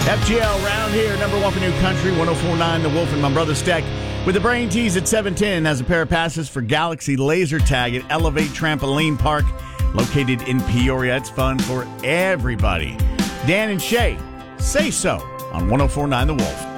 FGL round here, number one for New Country, 104.9 The Wolf and my brother Steck. With the brain tease at 7:10 has a pair of passes for Galaxy Laser Tag at Elevate Trampoline Park, located in Peoria. It's fun for everybody. Dan and Shay, say so on 104.9 The Wolf.